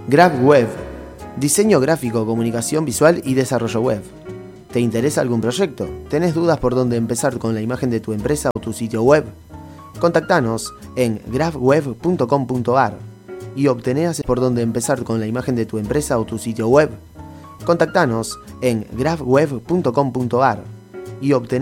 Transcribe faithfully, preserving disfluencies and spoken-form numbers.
GraphWeb, diseño gráfico, comunicación visual y desarrollo web. ¿Te interesa algún proyecto? ¿Tenés dudas por dónde empezar con la imagen de tu empresa o tu sitio web? Contactanos en graphweb punto com punto ar y obtené por dónde empezar con la imagen de tu empresa o tu sitio web. Contactanos en graphweb punto com punto ar y obtené